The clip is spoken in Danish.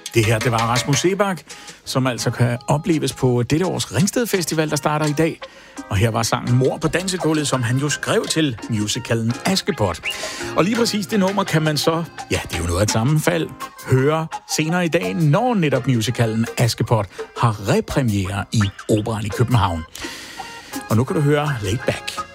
Det her, det var Rasmus Seebach, som altså kan opleves på dette års Ringsted Festival, der starter i dag. Og her var sangen Mor på dansegulvet, som han jo skrev til musicalen Askepot. Og lige præcis det nummer kan man så, ja, det er jo noget af et sammenfald, høre senere i dag, når netop musicalen Askepot har repremiere i Operaen i København. Og nu kan du høre Laid Back.